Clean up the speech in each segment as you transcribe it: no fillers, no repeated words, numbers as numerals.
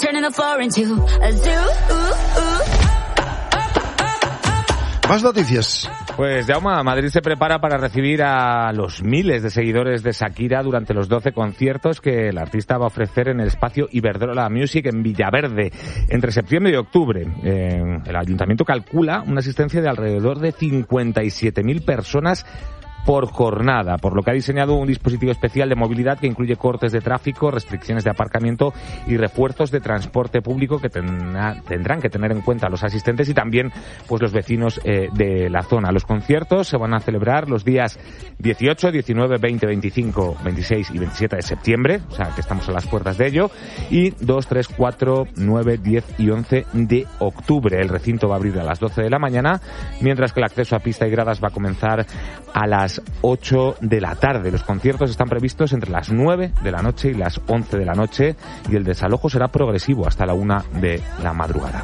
turning the floor into a zoo. Más noticias. Pues Jaume, Madrid se prepara para recibir a los miles de seguidores de Shakira durante los 12 conciertos que el artista va a ofrecer en el espacio Iberdrola Music en Villaverde entre septiembre y octubre. El ayuntamiento calcula una asistencia de alrededor de 57.000 personas por jornada, por lo que ha diseñado un dispositivo especial de movilidad que incluye cortes de tráfico, restricciones de aparcamiento y refuerzos de transporte público que tendrán que tener en cuenta los asistentes y también pues los vecinos de la zona. Los conciertos se van a celebrar los días 18, 19, 20, 25, 26 y 27 de septiembre, o sea que estamos a las puertas de ello, y 2, 3, 4, 9, 10 y 11 de octubre. El recinto va a abrir a las 12 de la mañana, mientras que el acceso a pista y gradas va a comenzar a las 8 de la tarde. Los conciertos están previstos entre las 9 de la noche y las 11 de la noche y el desalojo será progresivo hasta la 1 de la madrugada.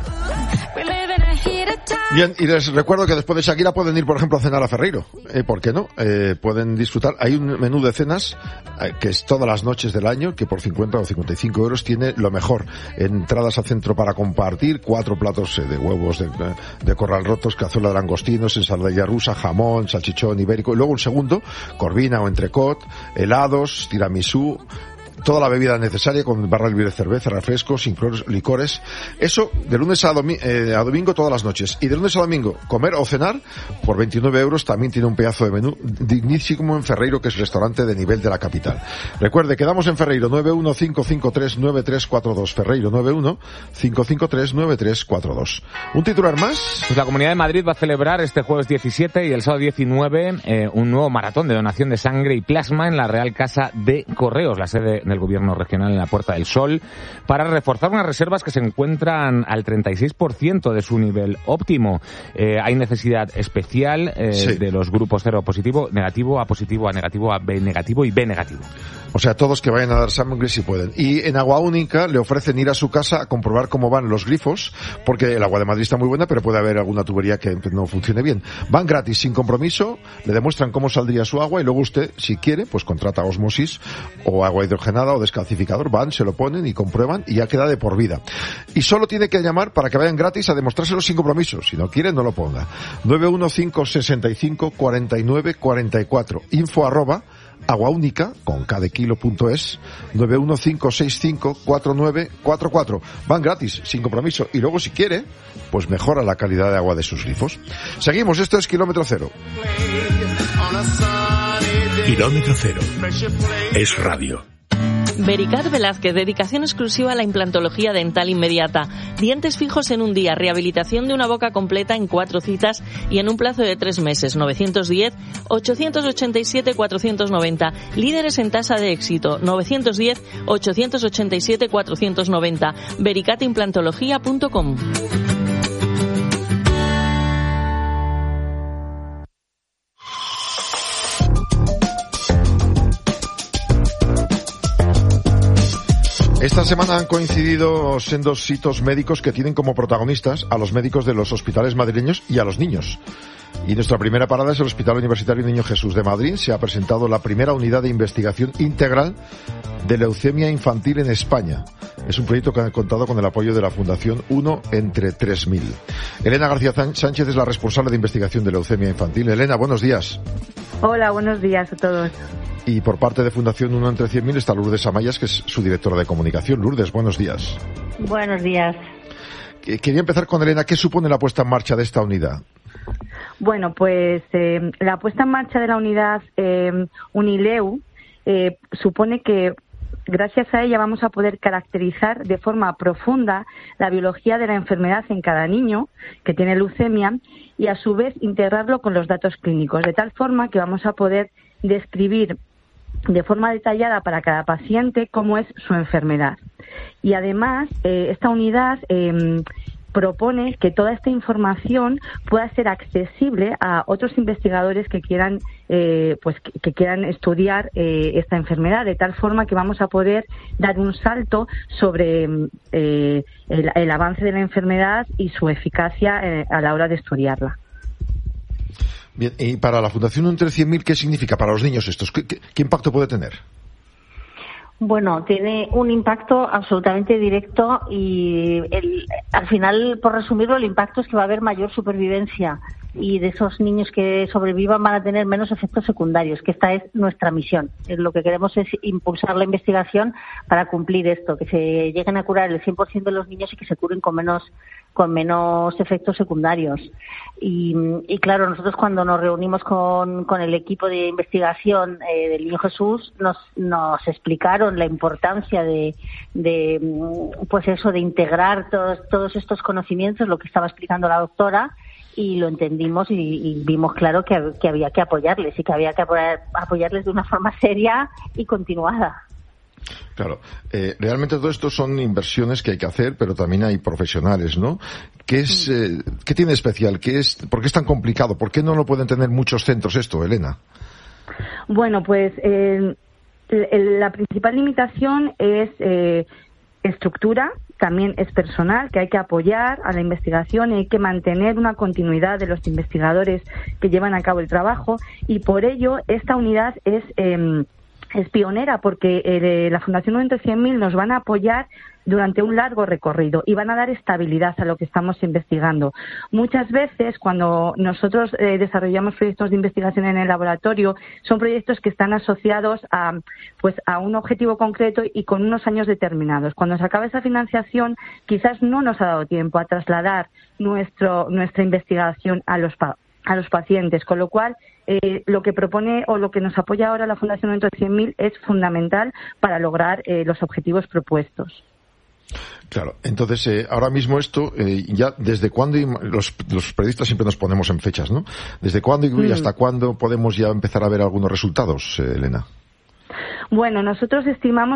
Bien, y les recuerdo que después de Shakira pueden ir, por ejemplo, a cenar a Ferreiro. ¿Por qué no? Pueden disfrutar. Hay un menú de cenas que es todas las noches del año, que por 50 o 55 euros tiene lo mejor. Entradas al centro para compartir, 4 platos de huevos de corral rotos, cazuela de langostinos, ensalada rusa, jamón, salchichón ibérico, y luego un segundo, corvina o entrecot, helados, tiramisú, toda la bebida necesaria con barra libre de cerveza, refrescos, licores. Eso de lunes a domingo todas las noches. Y de lunes a domingo comer o cenar por 29 euros. También tiene un pedazo de menú dignísimo en Ferreiro, que es restaurante de nivel de la capital. Recuerde, quedamos en Ferreiro, 915539342. Ferreiro, 915539342. ¿Un titular más? Pues la Comunidad de Madrid va a celebrar este jueves 17 y el sábado 19 un nuevo maratón de donación de sangre y plasma en la Real Casa de Correos, la sede del Gobierno regional en la Puerta del Sol, para reforzar unas reservas que se encuentran al 36% de su nivel óptimo. Hay necesidad especial de los grupos cero positivo, negativo, A positivo, A negativo, A B negativo y B negativo. O sea, todos que vayan a dar sangre si pueden. Y en Agua Única le ofrecen ir a su casa a comprobar cómo van los grifos, porque el agua de Madrid está muy buena, pero puede haber alguna tubería que no funcione bien. Van gratis, sin compromiso, le demuestran cómo saldría su agua y luego usted, si quiere, pues contrata Osmosis o agua hidrogenada o descalcificador, van, se lo ponen y comprueban y ya queda de por vida. Y solo tiene que llamar para que vayan gratis a demostrárselo sin compromiso. Si no quiere, no lo ponga. 915654944. info@aguaúnica con kilo.es 915654944. Van gratis, sin compromiso. Y luego, si quiere, pues mejora la calidad de agua de sus grifos. Seguimos, esto es Kilómetro Cero. Kilómetro Cero es radio. Vericat Velázquez, dedicación exclusiva a la implantología dental inmediata. Dientes fijos en un día, rehabilitación de una boca completa en 4 citas y en un plazo de 3 meses. 910-887-490. Líderes en tasa de éxito. 910-887-490. vericatimplantología.com. Esta semana han coincidido sendos hitos médicos que tienen como protagonistas a los médicos de los hospitales madrileños y a los niños. Y nuestra primera parada es el Hospital Universitario Niño Jesús de Madrid. Se ha presentado la primera unidad de investigación integral de leucemia infantil en España. Es un proyecto que ha contado con el apoyo de la Fundación 1 entre 3000. Elena García Sánchez es la responsable de investigación de leucemia infantil. Elena, buenos días. Hola, buenos días a todos. Y por parte de Fundación 1 entre 100.000 está Lourdes Amayas, que es su directora de comunicación. Lourdes, buenos días. Buenos días. Quería empezar con Elena. ¿Qué supone la puesta en marcha de esta unidad? Bueno, pues la puesta en marcha de la unidad Unileu supone que gracias a ella vamos a poder caracterizar de forma profunda la biología de la enfermedad en cada niño que tiene leucemia y a su vez integrarlo con los datos clínicos, de tal forma que vamos a poder describir de forma detallada para cada paciente cómo es su enfermedad. Y además, esta unidad propone que toda esta información pueda ser accesible a otros investigadores que quieran que quieran estudiar esta enfermedad, de tal forma que vamos a poder dar un salto sobre el avance de la enfermedad y su eficacia a la hora de estudiarla. Bien, y para la Fundación entre 100.000, ¿qué significa para los niños estos? ¿Qué impacto puede tener? Bueno, tiene un impacto absolutamente directo y al final, por resumirlo, el impacto es que va a haber mayor supervivencia y de esos niños que sobrevivan van a tener menos efectos secundarios, que esta es nuestra misión. Lo que queremos es impulsar la investigación para cumplir esto, que se lleguen a curar el 100% de los niños y que se curen con menos efectos secundarios. Y claro, nosotros cuando nos reunimos con el equipo de investigación del Niño Jesús, nos explicaron la importancia de pues eso, de integrar todos estos conocimientos, lo que estaba explicando la doctora, y lo entendimos y vimos claro que había que apoyarles y que había que apoyarles de una forma seria y continuada. Claro, realmente todo esto son inversiones que hay que hacer, pero también hay profesionales, ¿no? ¿Qué tiene especial? ¿Por qué es tan complicado? ¿Por qué no lo pueden tener muchos centros esto, Elena? Bueno, pues la principal limitación es estructura, también es personal, que hay que apoyar a la investigación y hay que mantener una continuidad de los investigadores que llevan a cabo el trabajo, y por ello esta unidad es pionera, porque la Fundación 100.000 nos van a apoyar durante un largo recorrido y van a dar estabilidad a lo que estamos investigando. Muchas veces, cuando nosotros desarrollamos proyectos de investigación en el laboratorio, son proyectos que están asociados a un objetivo concreto y con unos años determinados. Cuando se acaba esa financiación, quizás no nos ha dado tiempo a trasladar nuestra investigación a los pacientes, con lo cual lo que propone o lo que nos apoya ahora la Fundación 100.000 es fundamental para lograr los objetivos propuestos. Claro, entonces ahora mismo esto, ya desde cuándo, los periodistas siempre nos ponemos en fechas, ¿no? ¿Desde cuándo y hasta cuándo podemos ya empezar a ver algunos resultados, Elena? Bueno, nosotros estimamos